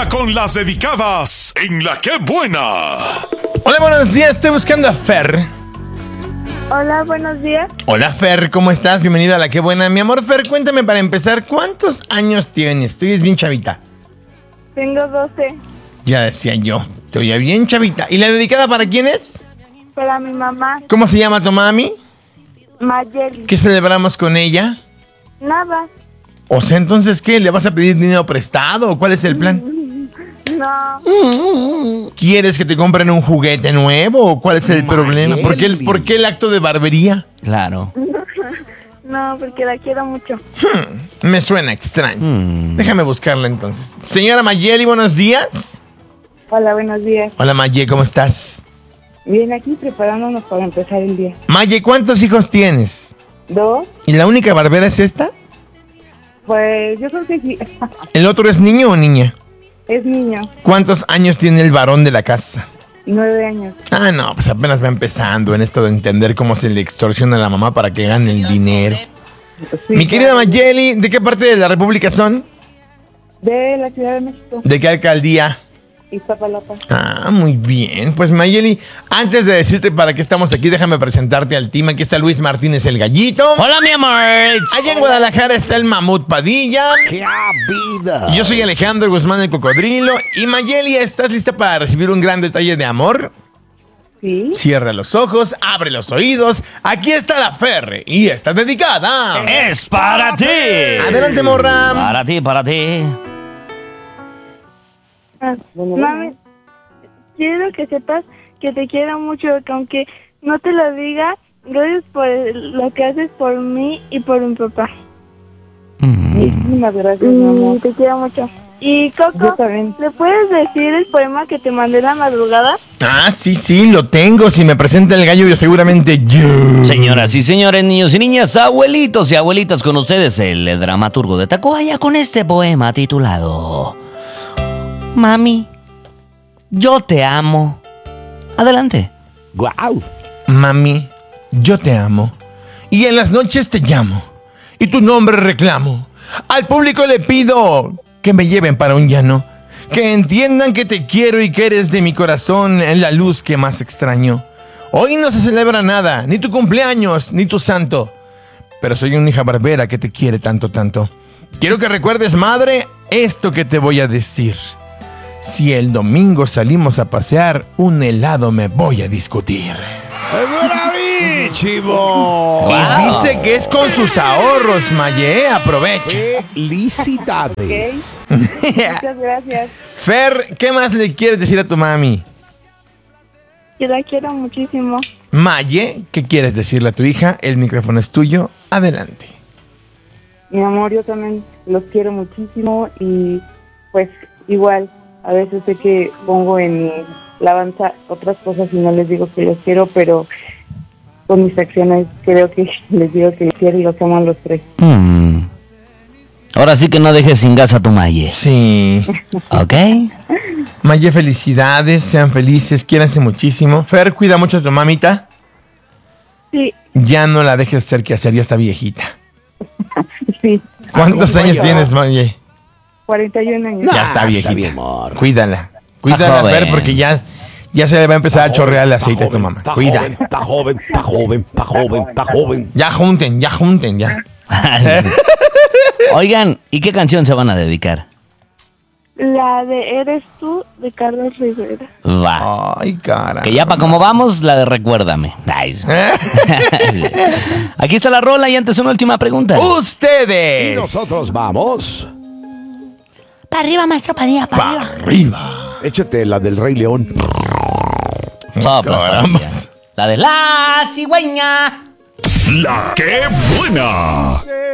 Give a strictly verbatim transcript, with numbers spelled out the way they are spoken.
Ahora con las dedicadas en La Qué Buena. Hola, buenos días. Estoy buscando a Fer. Hola, buenos días. Hola, Fer. ¿Cómo estás? Bienvenida a La Qué Buena. Mi amor, Fer, cuéntame para empezar, ¿cuántos años tienes? Tú eres bien chavita. Tengo doce. Ya decía yo. Te oía bien chavita. ¿Y la dedicada para quién es? Para mi mamá, ¿Cómo se llama tu mami? Mayeli. ¿Qué celebramos con ella? Nada. O sea, entonces, ¿qué? ¿Le vas a pedir dinero prestado o cuál es el plan? No. ¿Quieres que te compren un juguete nuevo o cuál es el problema? ¿Por qué el, ¿Por qué el acto de barbería? Claro. No, porque la quiero mucho. Hmm, me suena extraño. Hmm. Déjame buscarla entonces. Señora Mayeli, buenos días. Hola, buenos días. Hola, Mayeli, ¿cómo estás? Bien, aquí preparándonos para empezar el día. Mayeli, ¿cuántos hijos tienes? ¿Dos? ¿Y la única barbera es esta? Pues yo creo que sí. ¿El otro es niño o niña? Es niño, ¿Cuántos años tiene el varón de la casa? nueve años. Ah, no, pues apenas va empezando en esto de entender cómo se le extorsiona a la mamá para que gane el dinero. Sí, Mi querida claro. Mayeli, ¿de qué parte de la República son? De la Ciudad de México, ¿De qué alcaldía? Iztapalapa. Ah, muy bien. Pues Mayeli, antes de decirte para qué estamos aquí, déjame presentarte al team. Aquí está Luis Martínez el Gallito. Hola, mi amor. Allá en Guadalajara está el Mamut Padilla. ¡Qué vida! Yo soy Alejandro Guzmán el Cocodrilo. Y Mayeli, ¿estás lista para recibir un gran detalle de amor? Sí. Cierra los ojos, abre los oídos. Aquí está la Fer y está dedicada. ¡Es para ti! Adelante, morra. Para ti, para ti. Ah, Mami, quiero que sepas que te quiero mucho, que aunque no te lo diga, gracias por lo que haces por mí y por mi papá. Muchísimas gracias, mi amor. Mm, te quiero mucho. Y Yo Coco, también. ¿le puedes decir el poema que te mandé la madrugada? Ah, sí, sí, lo tengo. Si me presenta el gallo, yo seguramente yo. Señoras y señores, niños y niñas, abuelitos y abuelitas, con ustedes el dramaturgo de Tacubaya con este poema titulado Mami, yo te amo. Adelante. Guau. Mami, yo te amo. Y en las noches te llamo. Y tu nombre reclamo. Al público le pido que me lleven para un llano. Que entiendan que te quiero y que eres de mi corazón en la luz que más extraño. Hoy no se celebra nada, ni tu cumpleaños, ni tu santo. Pero soy una hija barbera que te quiere tanto, tanto. Quiero que recuerdes, madre, esto que te voy a decir. Si el domingo salimos a pasear, un helado me voy a discutir. ¡Bravísimo! Y dice que es con sus ahorros, Maye. Aprovecha. Felicidades. Muchas gracias. Fer, ¿qué más le quieres decir a tu mami? Que la quiero muchísimo. Maye, ¿qué quieres decirle a tu hija? El micrófono es tuyo. Adelante. Mi amor, yo también los quiero muchísimo y pues igual, a veces sé que pongo en mi alabanza otras cosas y no les digo que los quiero, pero con mis acciones creo que les digo que los quiero y los amo a los tres. Mm. Ahora sí que no dejes sin gas a tu Maye. Sí. ¿Ok? Maye, felicidades, sean felices, quiéranse muchísimo. Fer, cuida mucho a tu mamita. Sí, Ya no la dejes hacer que hacer, ya está viejita. Sí, ¿Cuántos años tienes, Maye? cuarenta y un años. Ya está Ah, viejita. está bien, amor. Cuídala. Está Cuídala, joven. Fer, porque ya, ya se le va a empezar a chorrear el Está aceite a tu joven, mamá. Está Cuídala. joven, está joven, está joven, está joven, está joven. Ya junten, ya junten, ya. Oigan, ¿y qué canción se van a dedicar? la de Eres tú, de Carlos Rivera. Va. Ay, cara. Que ya para cómo vamos, la de Recuérdame. Ay. Aquí está la rola y antes una última pregunta. Ustedes. Y nosotros vamos. Para arriba, maestro Padilla, para Pa' arriba. arriba. Échate la del Rey León. Soplas, Caramba. Padilla. La de la cigüeña. La Qué Buena.